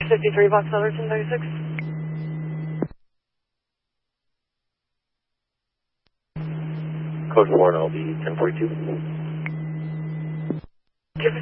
53 Box Ellerton 36. Code 4 and I'll be 1042.